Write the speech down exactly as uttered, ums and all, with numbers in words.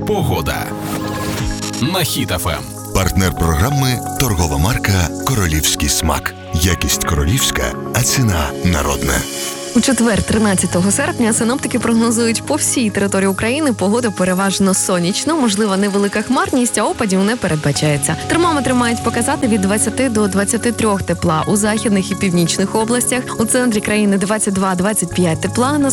Погода на Хіт еф ем. Партнер програми – торгова марка «Королівський смак». Якість королівська, а ціна народна. У четвер, тринадцятого серпня, синоптики прогнозують по всій території України погоду переважно сонячну, можлива невелика хмарність, а опадів не передбачається. Термометри мають показати від двадцяти до двадцяти трьох тепла у західних і північних областях, у центрі країни двадцять два - двадцять п'ять тепла, на